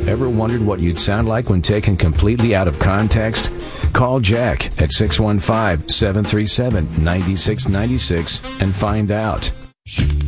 Ever wondered what you'd sound like when taken completely out of context? Call Jack at 615-737-9696 and find out.